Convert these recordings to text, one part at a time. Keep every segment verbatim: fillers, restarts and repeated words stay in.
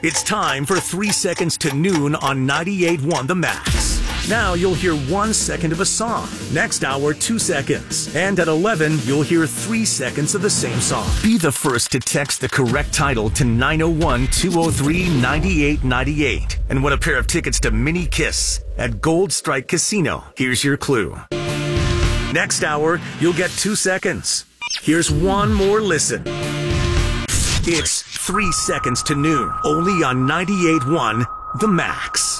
It's time for three seconds to noon on ninety-eight point one The Max. Now you'll hear one second of a song. Next hour, two seconds. And at eleven, you'll hear three seconds of the same song. Be the first to text the correct title to nine oh one, two oh three, nine eight nine eight and win a pair of tickets to Mini Kiss at Gold Strike Casino. Here's your clue. Next hour, you'll get two seconds. Here's one more listen. It's three seconds to noon, only on ninety-eight point one The Max.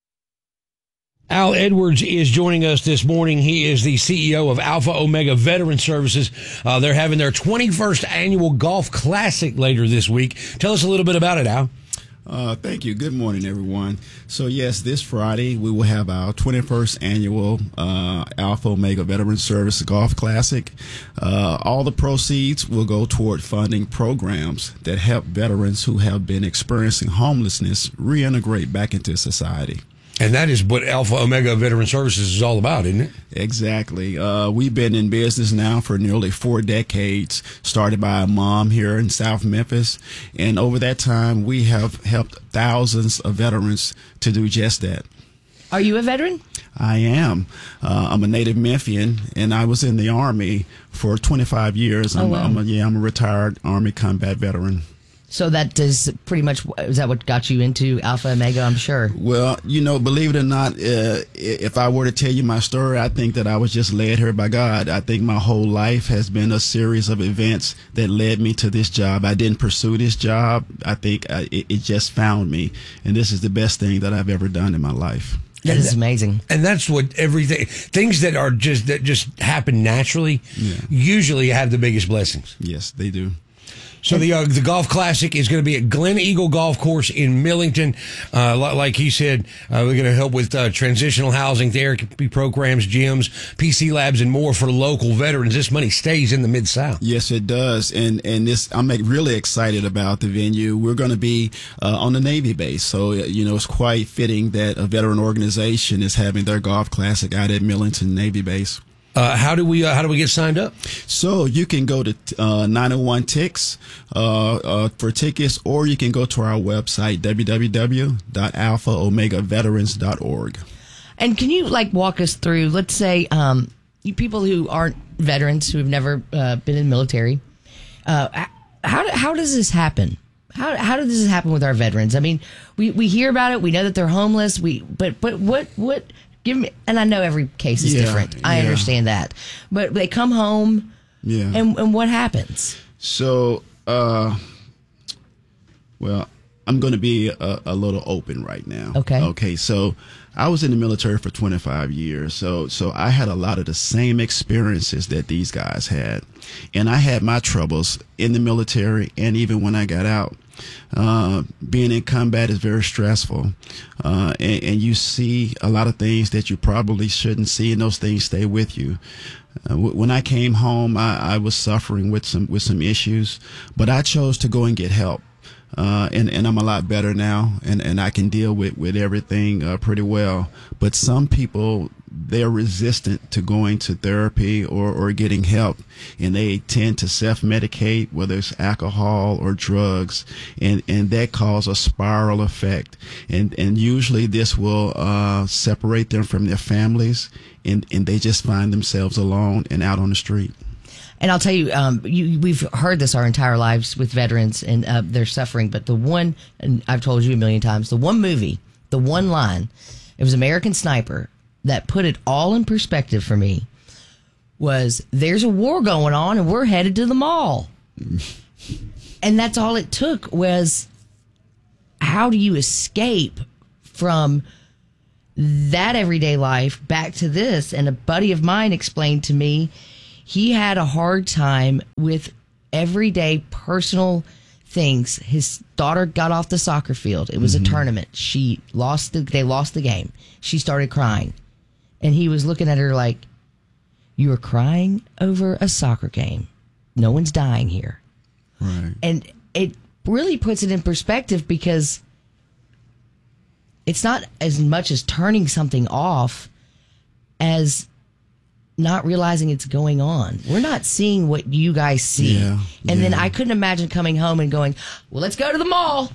Al Edwards is joining us this morning. He is the C E O of Alpha Omega Veteran Services. Uh, they're having their twenty-first annual Golf Classic later this week. Tell us a little bit about it, Al. Uh, thank you. Good morning, everyone. So, yes, this Friday we will have our twenty-first annual uh, Alpha Omega Veteran Service Golf Classic. Uh, all the proceeds will go toward funding programs that help veterans who have been experiencing homelessness reintegrate back into society. And that is what Alpha Omega Veteran Services is all about, isn't it? Exactly. Uh, we've been in business now for nearly four decades, started by a mom here in South Memphis. And over that time, we have helped thousands of veterans to do just that. Are you a veteran? I am. Uh, I'm a native Memphian, and I was in the Army for twenty-five years. I'm, oh, wow. I'm a, yeah, I'm a retired Army combat veteran. So that is pretty much, is that what got you into Alpha Omega, I'm sure? Well, you know, believe it or not, uh, if I were to tell you my story, I think that I was just led here by God. I think my whole life has been a series of events that led me to this job. I didn't pursue this job. I think I, it, it just found me. And this is the best thing that I've ever done in my life. That is amazing. And that's what everything, things that are just, that just happen naturally, yeah. usually have the biggest blessings. Yes, they do. So the uh, the Golf Classic is going to be at Glen Eagle Golf Course in Millington. Uh, like he said, uh, we're going to help with uh, transitional housing, therapy programs, gyms, P C labs, and more for local veterans. This money stays in the Mid-South. Yes, it does. And and this, I'm really excited about the venue. We're going to be uh, on the Navy base. So, you know, it's quite fitting that a veteran organization is having their Golf Classic out at Millington Navy base. Uh, how do we uh, how do we get signed up? So you can go to uh, nine oh one Ticks uh, uh, for tickets, or you can go to our website w w w dot alpha omega veterans dot org. And can you like walk us through? Let's say um, you people who aren't veterans, who have never uh, been in the military. Uh, how how does this happen? How how does this happen with our veterans? I mean, we, we hear about it. We know that they're homeless. We but but what what. Give me, and I know every case is yeah, different. I yeah. understand that, but they come home, yeah. And and what happens? So, uh, well, I'm going to be a, a little open right now. Okay. Okay. So, I was in the military for twenty-five years. So, so I had a lot of the same experiences that these guys had, and I had my troubles in the military, and even when I got out. Uh, being in combat is very stressful, uh, and, and you see a lot of things that you probably shouldn't see, and those things stay with you. Uh, w- when I came home, I, I was suffering with some with some issues, but I chose to go and get help, uh, and and I'm a lot better now, and, and I can deal with with everything uh, pretty well. But some people, they're resistant to going to therapy or, or getting help, and they tend to self-medicate, whether it's alcohol or drugs, and, and that causes a spiral effect. And, and usually this will uh, separate them from their families, and, and they just find themselves alone and out on the street. And I'll tell you, um, you, we've heard this our entire lives with veterans and uh, their suffering, but the one, and I've told you a million times, the one movie, the one line, it was American Sniper, that put it all in perspective for me was there's a war going on and we're headed to the mall. And that's all it took was how do you escape from that everyday life back to this? And a buddy of mine explained to me he had a hard time with everyday personal things. His daughter got off the soccer field. It was mm-hmm. a tournament. She lost the, they lost the game. She started crying. And he was looking at her like, you were crying over a soccer game. No one's dying here. Right. And it really puts it in perspective because it's not as much as turning something off as not realizing it's going on. We're not seeing what you guys see. Yeah, and yeah. then I couldn't imagine coming home and going, well, let's go to the mall.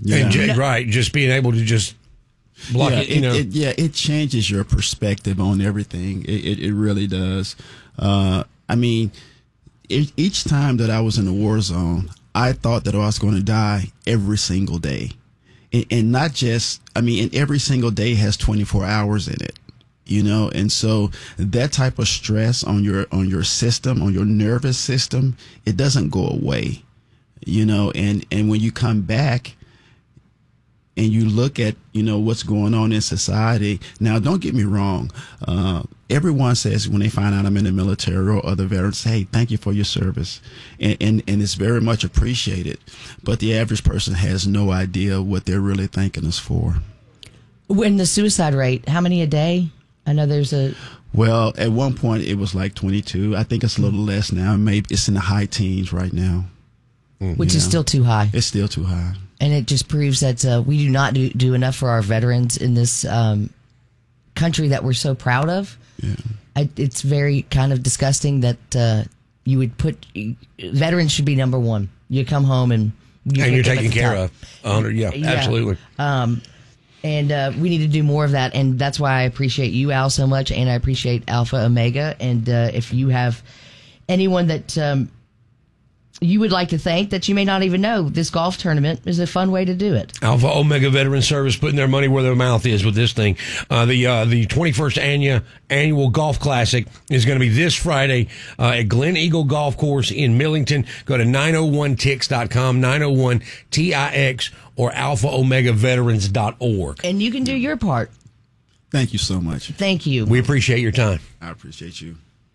Yeah. And j- right, just being able to just block yeah, it, you know. It, yeah, it changes your perspective on everything. It, it, it really does. Uh, I mean, it, each time that I was in the war zone, I thought that I was going to die every single day. And, and not just, I mean, and every single day has twenty-four hours in it, you know? And so that type of stress on your, on your system, on your nervous system, it doesn't go away, you know? And, and when you come back, and you look at, you know, what's going on in society. Now, don't get me wrong. Uh, everyone says when they find out I'm in the military or other veterans, hey, thank you for your service. And, and, and it's very much appreciated. But the average person has no idea what they're really thanking us for. When the suicide rate, how many a day? I know there's a... Well, at one point it was like twenty-two. I think it's a little less now. Maybe it's in the high teens right now. Which is Yeah. still too high. It's still too high. And it just proves that uh, we do not do, do enough for our veterans in this um, country that we're so proud of. Yeah. I, it's very kind of disgusting that uh, you would put veterans should be number one. You come home and you and you're put them at taken the care top. of. one hundred, yeah, Yeah. absolutely. Um, and uh, we need to do more of that. And that's why I appreciate you, Al, so much. And I appreciate Alpha Omega. And uh, if you have anyone that um, you would like to thank that you may not even know, this golf tournament is a fun way to do it. Alpha Omega Veteran Service putting their money where their mouth is with this thing. Uh, the uh, the twenty-first annual, annual Golf Classic is going to be this Friday uh, at Glen Eagle Golf Course in Millington. Go to nine oh one tix dot com, nine oh one T I X, or alpha omega veterans dot org. And you can do your part. Thank you so much. Thank you. We appreciate your time. I appreciate you.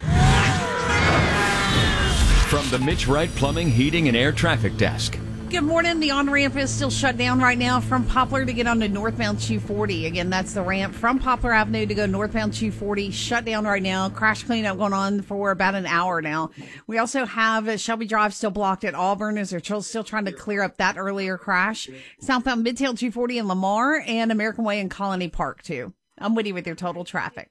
From the Mitch Wright Plumbing, Heating, and Air Traffic Desk. Good morning. The on-ramp is still shut down right now from Poplar to get onto northbound two forty. Again, that's the ramp from Poplar Avenue to go northbound two forty. Shut down right now. Crash cleanup going on for about an hour now. We also have uh, Shelby Drive still blocked at Auburn as they're still trying to clear up that earlier crash. Southbound Midtail two forty in Lamar and American Way in Colony Park, too. I'm with you with your total traffic.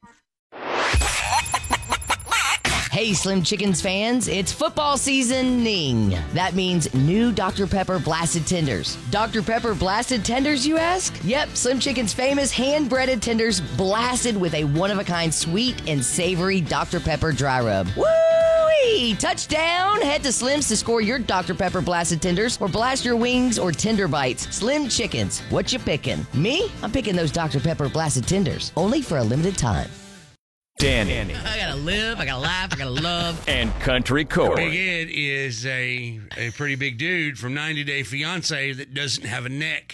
Hey, Slim Chickens fans, it's football seasoning. That means new Doctor Pepper Blasted Tenders. Doctor Pepper Blasted Tenders, you ask? Yep, Slim Chicken's famous hand-breaded tenders blasted with a one-of-a-kind sweet and savory Doctor Pepper dry rub. Woo-wee! Touchdown! Head to Slim's to score your Doctor Pepper Blasted Tenders or blast your wings or tender bites. Slim Chickens, what you picking? Me? I'm picking those Doctor Pepper Blasted Tenders, only for a limited time. Danny I gotta live, I gotta laugh, I gotta love. and Country Big Corey. Ed is a, a pretty big dude from ninety Day Fiance that doesn't have a neck.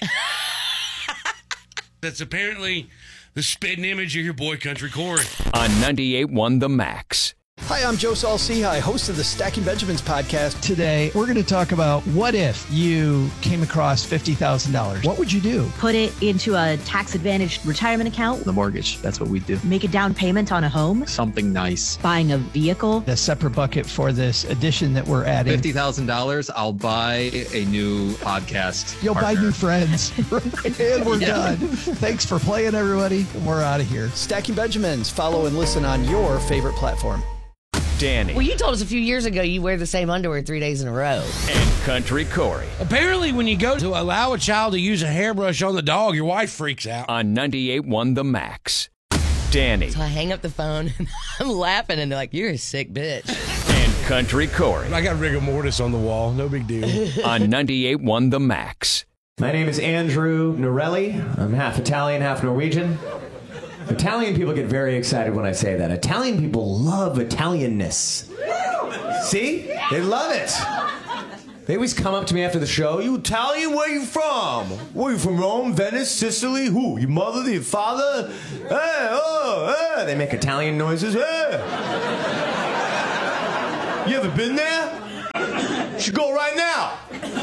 That's apparently the spitting image of your boy Country Corey. On ninety-eight point one The Max. Hi, I'm Joe Saul-Sehy, host of the Stacking Benjamins podcast. Today, we're going to talk about what if you came across fifty thousand dollars? What would you do? Put it into a tax-advantaged retirement account. The mortgage, that's what we do. Make a down payment on a home. Something nice. Buying a vehicle. A separate bucket for this addition that we're adding. fifty thousand dollars, I'll buy a new podcast. You'll partner. buy new friends. And we're done. Thanks for playing, everybody. And we're out of here. Stacking Benjamins. Follow and listen on your favorite platform. Danny Well, you told us a few years ago you wear the same underwear three days in a row. and Country Corey. Apparently, when you go to allow a child to use a hairbrush on the dog, your wife freaks out. On ninety-eight point one The Max. Danny So I hang up the phone and I'm laughing and they're like, you're a sick bitch. and Country Corey. I got rigor mortis on the wall. No big deal. On ninety-eight point one The Max. My name is Andrew Norelli. I'm half Italian, half Norwegian. Italian people get very excited when I say that. Italian people love Italianness. See? They love it. They always come up to me after the show. You Italian? Where you from? Where you from? Rome, Venice, Sicily? Who? Your mother? Your father? Hey, oh, hey. They make Italian noises. Hey. You ever been there? You should go right now.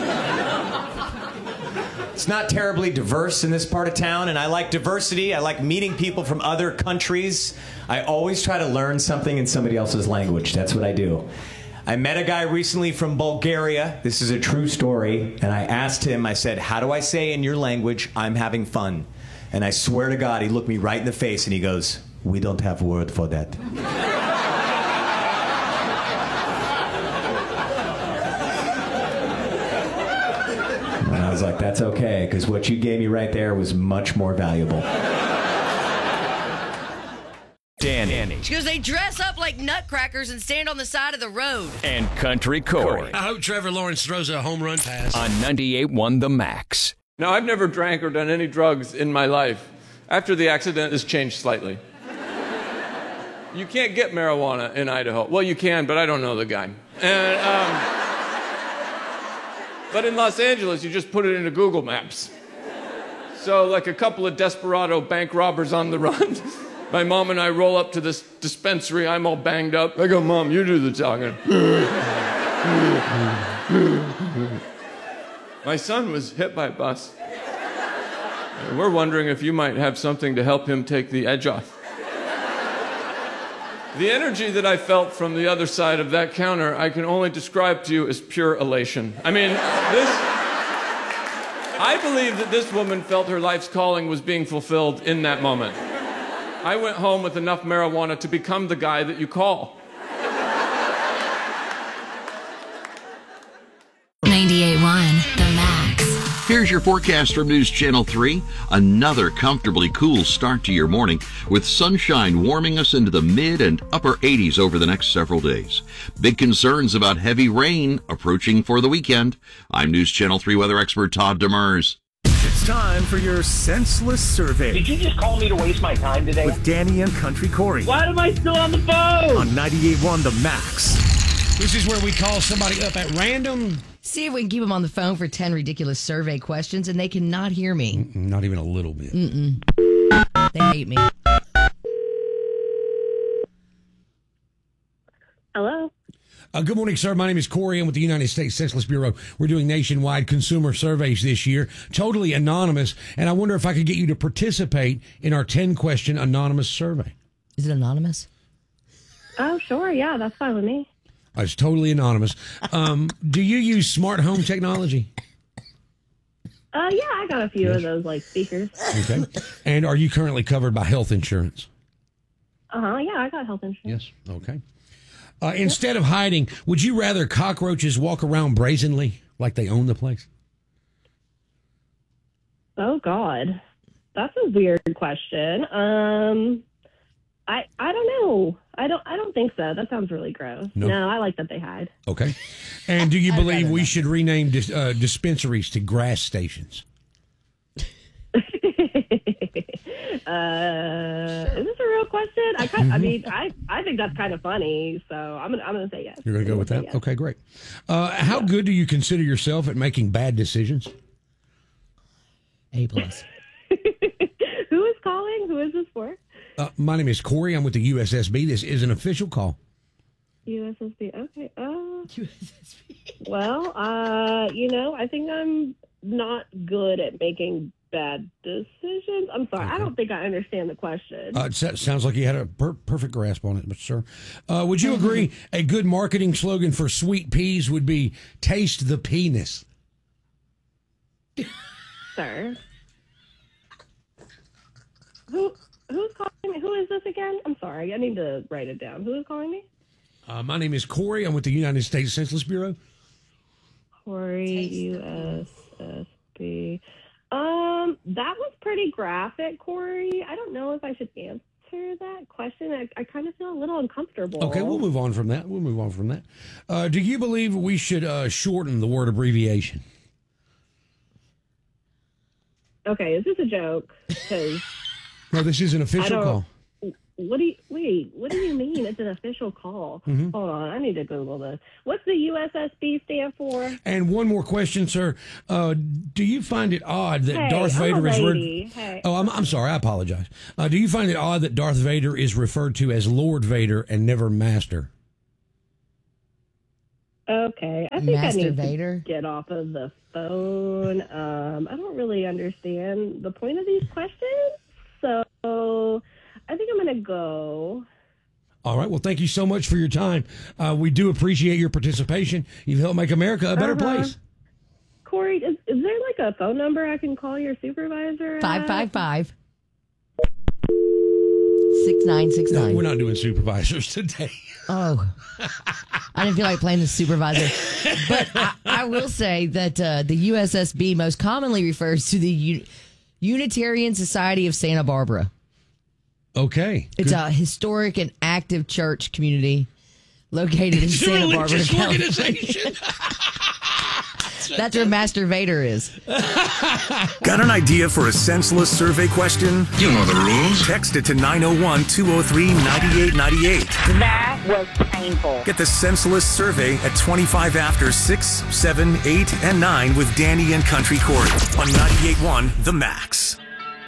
It's not terribly diverse in this part of town, and I like diversity. I like meeting people from other countries. I always try to learn something in somebody else's language. That's what I do. I met a guy recently from Bulgaria. This is a true story. And I asked him, I said, how do I say in your language, I'm having fun? And I swear to God, he looked me right in the face and he goes, we don't have a word for that. was like, that's okay, because what you gave me right there was much more valuable. Danny. She goes, they dress up like nutcrackers and stand on the side of the road. And Country Corey. I hope Trevor Lawrence throws a home run pass. On ninety-eight point one The Max. Now, I've never drank or done any drugs in my life. After the accident, it's changed slightly. You can't get marijuana in Idaho. Well, you can, but I don't know the guy. And, um, but in Los Angeles, you just put it into Google Maps. So, like a couple of desperado bank robbers on the run, my mom and I roll up to this dispensary. I'm all banged up. I go, Mom, you do the talking. My son was hit by a bus. And we're wondering if you might have something to help him take the edge off. The energy that I felt from the other side of that counter, I can only describe to you as pure elation. I mean, this... I believe that this woman felt her life's calling was being fulfilled in that moment. I went home with enough marijuana to become the guy that you call. ninety-eight point one The Max. Here's your forecast from News Channel three. Another comfortably cool start to your morning, with sunshine warming us into the mid and upper eighties over the next several days. Big concerns about heavy rain approaching for the weekend. I'm News Channel three weather expert Todd Demers. It's time for your senseless survey. Did you just call me to waste my time today? With Danny and Country Corey. Why am I still on the phone? On ninety-eight point one The Max. This is where we call somebody up at random. See if we can keep them on the phone for ten ridiculous survey questions, and they cannot hear me. Mm-mm, not even a little bit. Mm-mm. They hate me. Hello. Uh, good morning, sir. My name is Corey. I'm with the United States Census Bureau. We're doing nationwide consumer surveys this year, totally anonymous, and I wonder if I could get you to participate in our ten-question anonymous survey. Is it anonymous? Oh, sure. Yeah, that's fine with me. Uh, it's totally anonymous. Um, do you use smart home technology? Uh, yeah, I got a few Yes. of those, like, speakers. Okay. And are you currently covered by health insurance? Uh-huh, yeah, I got health insurance. Yes. Okay. Uh, instead of hiding, would you rather cockroaches walk around brazenly like they own the place? Oh, God. That's a weird question. Um, I I don't know. I don't I don't think so. That sounds really gross. No. No, I like that they hide. Okay. And do you believe we should rename dis- uh, dispensaries to grass stations? Uh, is this a real question? I kind I mean, I, I think that's kind of funny, so I'm gonna I'm gonna say yes. You're going to go with that? Yes. Okay, great. Uh, how good do you consider yourself at making bad decisions? A plus. Who is calling? Who is this for? Uh, my name is Corey. I'm with the U S S B. This is an official call. U S S B. Okay. Uh, U S S B. Well, uh, you know, I think I'm not good at making bad decisions. I'm sorry. Okay. I don't think I understand the question. Uh, it sa- sounds like you had a per- perfect grasp on it, but sir, uh, would you agree a good marketing slogan for sweet peas would be "Taste the penis"? Sir. Who who's calling me? Who is this again? I'm sorry. I need to write it down. Who is calling me? Uh, my name is Corey. I'm with the United States Census Bureau. Corey, U S S B. Um, that was pretty graphic, Corey. I don't know if I should answer that question. I, I kind of feel a little uncomfortable. Okay, we'll move on from that. We'll move on from that. Uh, do you believe we should uh, shorten the word abbreviation? Okay, is this a joke? Because No, this is an I official don't. call. What do you wait? What do you mean? It's an official call. Mhm. Hold on, I need to Google this. What's the U S S B stand for? And one more question, sir. Uh, do you find it odd that Hey, Darth I'm a Vader is lady. referred? Hey. Oh, I'm, I'm sorry. I apologize. Uh, do you find it odd that Darth Vader is referred to as Lord Vader and never Master? Okay, I think Master I need Vader? to get off of the phone. Um, I don't really understand the point of these questions, so I think I'm going to go. All right. Well, thank you so much for your time. Uh, we do appreciate your participation. You've helped make America a better Uh-huh. place. Corey, is, is there like a phone number I can call your supervisor? Five at? five five six nine six No, nine. we're not doing supervisors today. Oh, I didn't feel like playing the supervisor. But I, I will say that uh, the U S S B most commonly refers to the U- Unitarian Society of Santa Barbara. Okay. It's Good. a historic and active church community located in It's a Santa Barbara, religious California. organization. That's where Master Vader is. Got an idea for a senseless survey question? You know the rules. Text it to nine oh one, two oh three, nine eight nine eight. That was painful. Get the senseless survey at twenty-five after six, seven, eight, and nine with Danny and Country Corey on ninety-eight point one The Max.